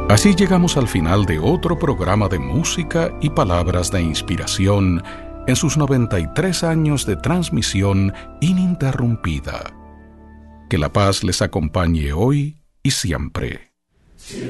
Así llegamos al final de otro programa de música y palabras de inspiración en sus 93 años de transmisión ininterrumpida. Que la paz les acompañe hoy y siempre.